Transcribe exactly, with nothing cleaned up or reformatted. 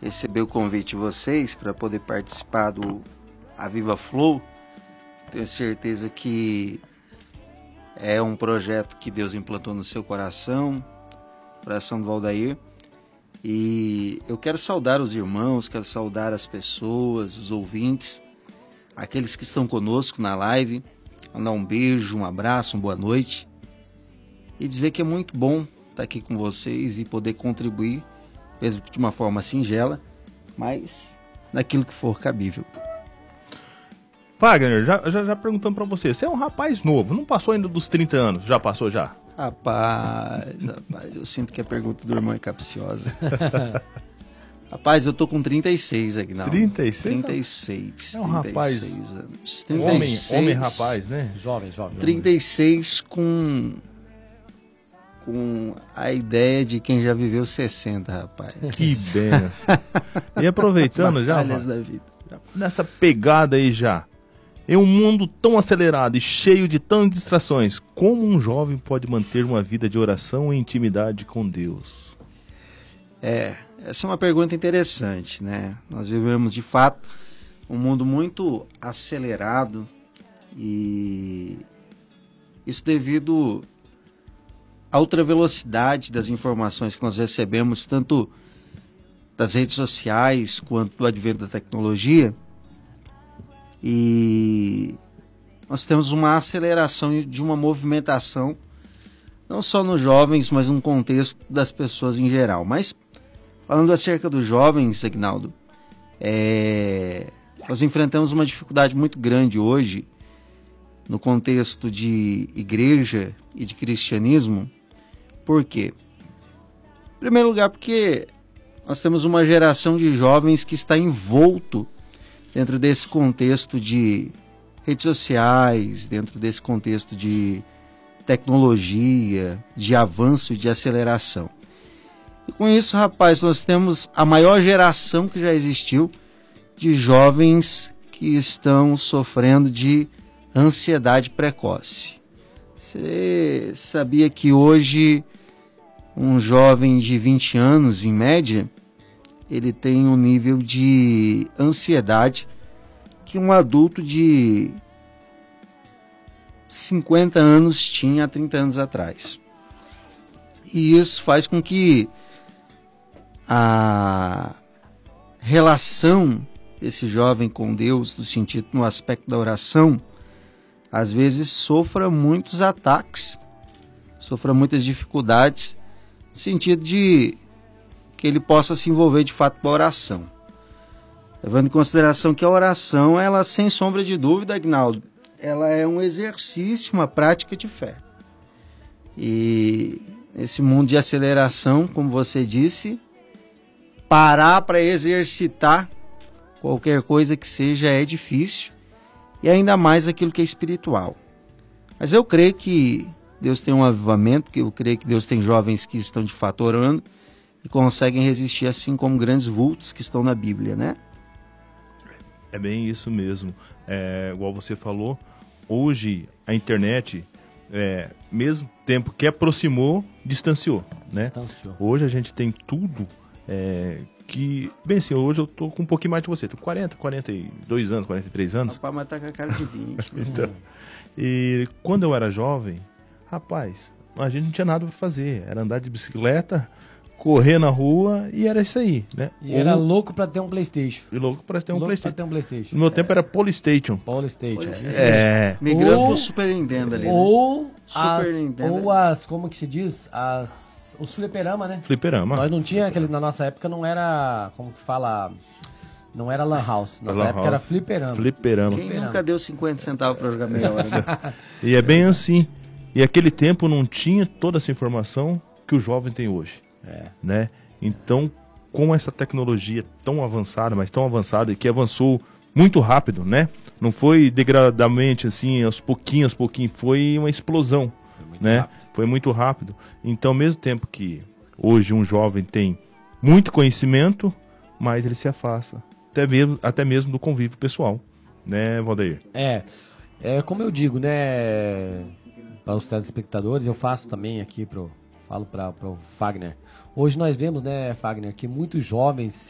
receber o convite de vocês para poder participar do Aviva Flow. Tenho certeza que é um projeto que Deus implantou no seu coração, coração do Valdair. E eu quero saudar os irmãos, quero saudar as pessoas, os ouvintes, aqueles que estão conosco na live, mandar um beijo, um abraço, uma boa noite e dizer que é muito bom estar aqui com vocês e poder contribuir, mesmo que de uma forma singela, mas naquilo que for cabível. Wagner, já, já, já perguntando pra você, você é um rapaz novo, não passou ainda dos trinta anos, já passou já? Rapaz, rapaz, eu sinto que a pergunta do irmão é capciosa. Rapaz, eu tô com trinta e seis, Aguinaldo. trinta e seis? trinta e seis. É um rapaz. trinta e seis anos. trinta e seis, homem, homem rapaz, né? Jovem, jovem. trinta e seis com... com a ideia de quem já viveu sessenta, rapaz. Que benção. E aproveitando já, da vida. nessa pegada aí já, em um mundo tão acelerado e cheio de tantas distrações, como um jovem pode manter uma vida de oração e intimidade com Deus? É, essa é uma pergunta interessante, né? Nós vivemos, de fato, um mundo muito acelerado e isso devido à outra velocidade das informações que nós recebemos, tanto das redes sociais quanto do advento da tecnologia. E nós temos uma aceleração de uma movimentação, não só nos jovens, mas no contexto das pessoas em geral. Mas, falando acerca dos jovens, Aguinaldo, é, nós enfrentamos uma dificuldade muito grande hoje, no contexto de igreja e de cristianismo. Por quê? Em primeiro lugar, porque nós temos uma geração de jovens que está envolto dentro desse contexto de redes sociais, dentro desse contexto de tecnologia, de avanço e de aceleração. E com isso, rapaz, nós temos a maior geração que já existiu de jovens que estão sofrendo de ansiedade precoce. Você sabia que hoje um jovem de vinte anos, em média, ele tem um nível de ansiedade que um adulto de cinquenta anos tinha há trinta anos atrás. E isso faz com que a relação desse jovem com Deus, no sentido, no aspecto da oração, às vezes sofra muitos ataques, sofra muitas dificuldades, no sentido de que ele possa se envolver de fato com a oração. Levando em consideração que a oração, ela, sem sombra de dúvida, Aguinaldo, ela é um exercício, uma prática de fé. E nesse mundo de aceleração, como você disse, parar para exercitar qualquer coisa que seja é difícil, e ainda mais aquilo que é espiritual. Mas eu creio que Deus tem um avivamento, que eu creio que Deus tem jovens que estão de fato orando e conseguem resistir, assim como grandes vultos que estão na Bíblia, né? É bem isso mesmo. É, igual você falou, hoje a internet, é, mesmo tempo que aproximou, distanciou, né? Distanciou. Hoje a gente tem tudo é, que... Bem assim, hoje eu tô com um pouquinho mais de você. Tô com quarenta, quarenta e dois anos, quarenta e três anos. Rapaz, mas tá com a cara de vinte. Então, e quando eu era jovem, rapaz, a gente não tinha nada para fazer. Era andar de bicicleta, correr na rua e era isso aí, né? E Ou... era louco pra ter um PlayStation. E louco pra ter um louco PlayStation. Pra ter um PlayStation. No meu é. tempo era Polystation. Polystation. Polystation. É. Migrando ou, pro Super Nintendo ali, ou né? Super as, Nintendo. Ou as, como que se diz? As, os fliperama, né? Fliperama. Nós não tinha aquele, na nossa época não era, como que fala... Não era lan house. Nossa lan época house. era fliperama. Fliperama. Quem fliperama. nunca deu cinquenta centavos pra jogar meia hora? Né? E é bem assim. E aquele tempo não tinha toda essa informação que o jovem tem hoje. É. Né? Então, com essa tecnologia tão avançada, mas tão avançada e que avançou muito rápido, né? Não foi degradadamente assim, aos pouquinhos, aos pouquinhos, foi uma explosão, foi muito né? Rápido. Foi muito rápido. Então, ao mesmo tempo que hoje um jovem tem muito conhecimento, mas ele se afasta, até mesmo, até mesmo do convívio pessoal, né, Valdair? É, é como eu digo, né, para os telespectadores, eu faço também aqui pro, falo para o Fagner. Hoje nós vemos, né, Fagner, que muitos jovens